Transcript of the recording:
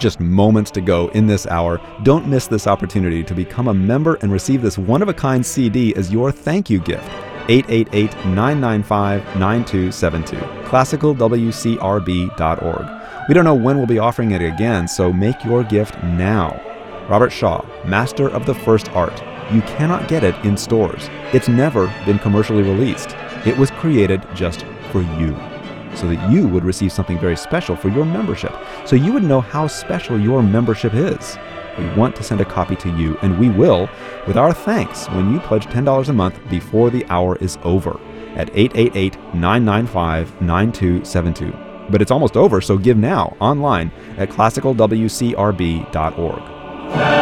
just moments to go in this hour. Don't miss this opportunity to become a member and receive this one-of-a-kind CD as your thank you gift. 888-995-9272. ClassicalWCRB.org. We don't know when we'll be offering it again, so make your gift now. Robert Shaw, master of the first art. You cannot get it in stores. It's never been commercially released. It was created just for you, so that you would receive something very special for your membership, so you would know how special your membership is. We want to send a copy to you, and we will, with our thanks, when you pledge $10 a month before the hour is over at 888-995-9272. But it's almost over, so give now online at classicalwcrb.org.